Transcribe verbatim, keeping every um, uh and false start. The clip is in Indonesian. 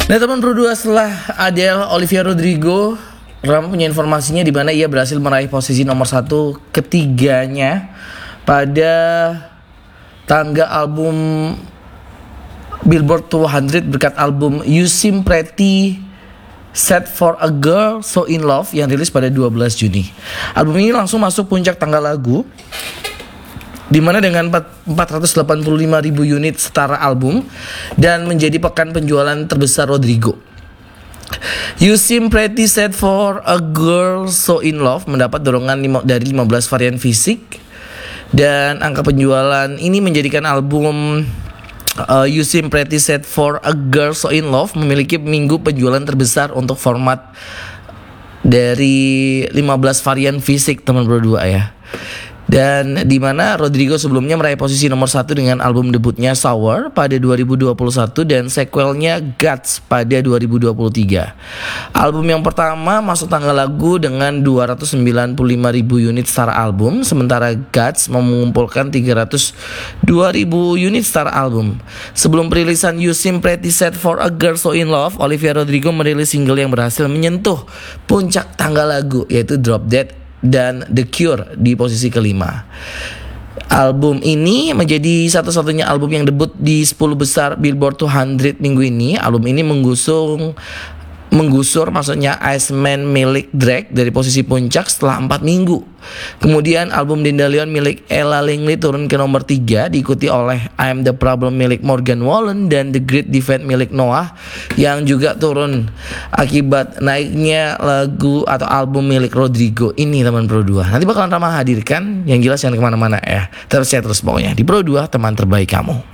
Nah teman Pro dua, setelah Adele Olivia Rodrigo, Ram punya informasinya di mana ia berhasil meraih posisi nomor satu ketiganya pada tangga album Billboard dua ratus berkat album You Seem Pretty Sad for a Girl So In Love yang rilis pada dua belas Juni. Album ini langsung masuk puncak tangga lagu, di mana dengan empat ratus delapan puluh lima ribu unit setara album dan menjadi pekan penjualan terbesar Rodrigo. You Seem Pretty Sad for a Girl So In Love mendapat dorongan lima, dari lima belas varian fisik, dan angka penjualan ini menjadikan album uh, You Seem Pretty Sad for a Girl So In Love memiliki minggu penjualan terbesar untuk format dari lima belas varian fisik teman Pro dua ya. Dan di mana Rodrigo sebelumnya meraih posisi nomor satu dengan album debutnya Sour pada dua ribu dua puluh satu dan sequelnya Guts pada dua ribu dua puluh tiga. Album yang pertama masuk tangga lagu dengan dua ratus sembilan puluh lima ribu unit setara album, sementara Guts mengumpulkan tiga ratus dua ribu unit setara album. Sebelum perilisan You Seem Pretty Sad for a Girl So In Love, Olivia Rodrigo merilis single yang berhasil menyentuh puncak tangga lagu, yaitu Drop Dead dan The Cure di posisi kelima. Album ini menjadi satu-satunya album yang debut di sepuluh besar Billboard dua ratus minggu ini. Album ini menggusung menggusur maksudnya Iceman milik Drake dari posisi puncak setelah empat minggu. Kemudian album Dandelion milik Ella Langley turun ke nomor tiga, diikuti oleh I'm the Problem milik Morgan Wallen dan The Great Divide milik Noah yang juga turun akibat naiknya lagu atau album milik Rodrigo ini teman Pro dua. Nanti bakalan Rama hadirkan, yang jelas jangan kemana-mana ya. Terus saya terus pokoknya di Pro dua, teman terbaik kamu.